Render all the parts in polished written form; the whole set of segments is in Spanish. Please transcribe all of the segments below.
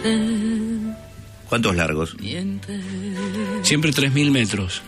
¿Cuántos largos? Siempre 3.000 metros.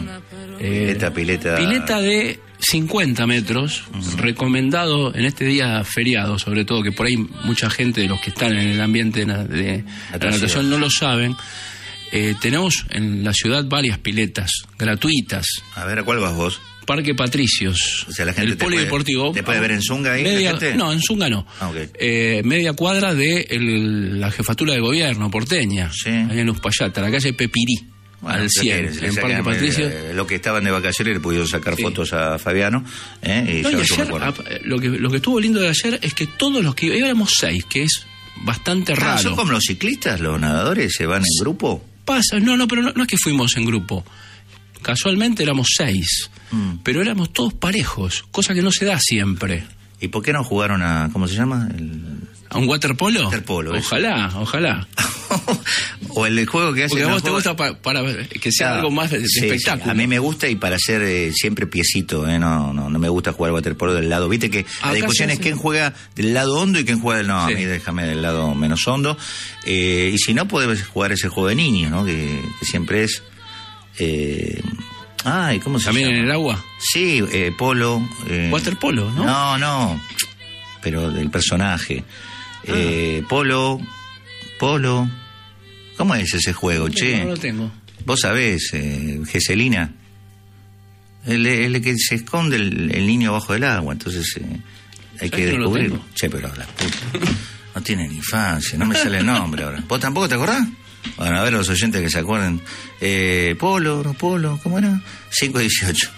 Pileta de 50 metros, recomendado en este día feriado, sobre todo, que por ahí mucha gente de los que están en el ambiente de la natación no lo saben. Tenemos en la ciudad varias piletas gratuitas. A ver, ¿a cuál vas vos? Parque Patricios, o sea, la gente el polideportivo. ¿Te puede ver en Zunga ahí? No, en Zunga no. Okay. Media cuadra de la jefatura de gobierno porteña, sí. Ahí en Uspallata, la calle Pepirí, al 100, en Parque Patricios. Lo que estaban de vacaciones le pudieron sacar fotos a Fabiano. Y ayer, lo que estuvo lindo de ayer es que todos los que éramos 6, que es bastante raro. ¿Son como los ciclistas, los nadadores, se van en grupo? Pasa, pero no es que fuimos en grupo. Casualmente éramos 6, pero éramos todos parejos, cosa que no se da siempre. ¿Y por qué no jugaron a, cómo se llama? ¿A un waterpolo? Waterpolo, ojalá. O el juego que hacen. Porque a vos te gusta para que sea algo más de espectáculo. Sí. A mí me gusta y para hacer siempre piecito, no me gusta jugar waterpolo del lado. Viste que la discusión es quién juega del lado hondo y quién juega del... No, a mí déjame del lado menos hondo. Y si no, podés jugar ese juego de niños, ¿no? Que siempre es... ¿cómo se llama? ¿También en el agua? Sí, polo. Waterpolo, ¿no? No, pero del personaje. Polo. ¿Cómo es ese juego, che? No lo tengo. Vos sabés, Geselina. El que se esconde el niño bajo del agua, entonces hay que descubrirlo. Che, pero la puta. No tienen infancia, no me sale el nombre ahora. ¿Vos tampoco te acordás? Bueno, a ver los oyentes que se acuerden. Polo, ¿cómo era? 5-18.